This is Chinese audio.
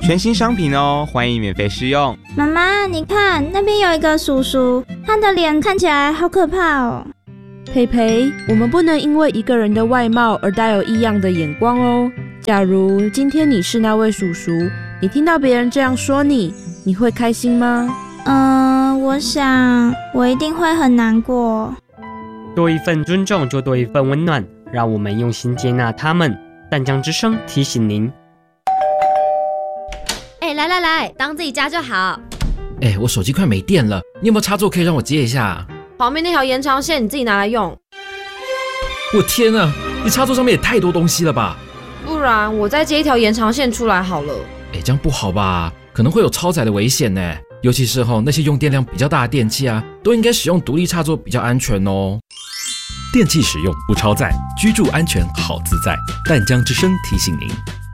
全新商品哦，欢迎免费试用。 妈妈，你看那边有一个叔叔，他的脸看起来好可怕哦。 佩佩，我们不能因为一个人的外貌而带有异样的眼光哦。假如今天你是那位叔叔，你听到别人这样说你，你会开心吗？ 我想我一定会很难过。 多一份尊重就多一份温暖，让我们用心接纳他们。淡江之声提醒您。 来，当自己家就好。 我手机快没电了，你有没有插座可以让我接一下？ 旁边那条延长线你自己拿来用。 我天啊，你插座上面也太多东西了吧？ 不然我再接一条延长线出来好了。 这样不好吧？可能会有超载的危险呢。尤其是那些用电量比较大的电器啊，都应该使用独立插座比较安全哦。 电器使用不超载，居住安全好自在。淡江之声提醒您。